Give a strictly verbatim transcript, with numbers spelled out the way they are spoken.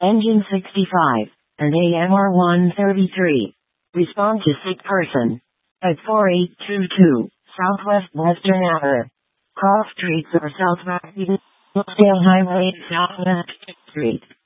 Engine sixty-five, and A M R one thirty-three. Respond to sick person. At four eight two two, Southwest Western Avenue. Cross Streets or Southwest Oakdale Highway, Southwest Street.